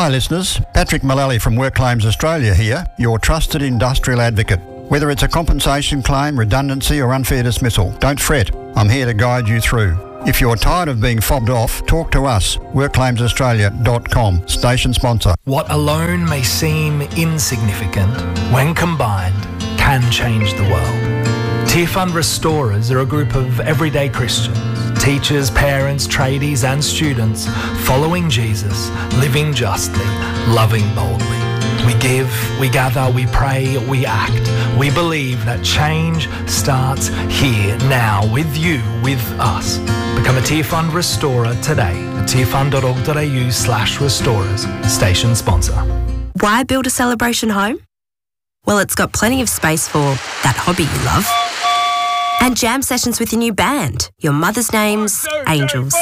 Hi listeners, Patrick Mullally from Work Claims Australia here, your trusted industrial advocate. Whether it's a compensation claim, redundancy or unfair dismissal, don't fret, I'm here to guide you through. If you're tired of being fobbed off, talk to us, workclaimsaustralia.com, station sponsor. What alone may seem insignificant, when combined, can change the world. Tear Fund Restorers are a group of everyday Christians, teachers, parents, tradies and students following Jesus, living justly, loving boldly. We give, we gather, we pray, we act. We believe that change starts here, now, with you, with us. Become a Tear Fund Restorer today at tearfund.org.au/restorers. Station sponsor. Why build a celebration home? Well, it's got plenty of space for that hobby you love. And jam sessions with your new band, your mother's name's Angels.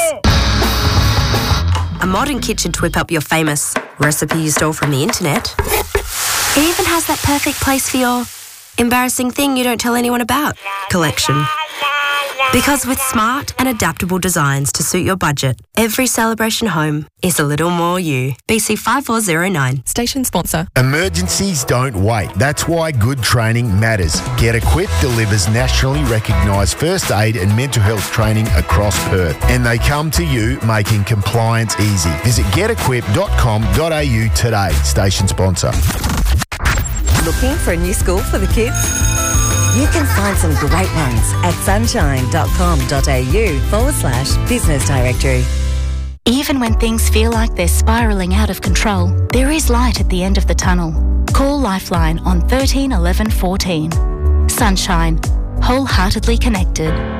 A modern kitchen to whip up your famous recipe you stole from the internet. It even has that perfect place for your embarrassing thing you don't tell anyone about collection. Because with smart and adaptable designs to suit your budget, every celebration home is a little more you. BC 5409. Station sponsor. Emergencies don't wait. That's why good training matters. Get Equipped delivers nationally recognised first aid and mental health training across Perth. And they come to you, making compliance easy. Visit getequipped.com.au today. Station sponsor. Looking for a new school for the kids? You can find some great ones at sunshine.com.au/business directory. Even when things feel like they're spiralling out of control, there is light at the end of the tunnel. Call Lifeline on 13 11 14. Sunshine. Wholeheartedly connected.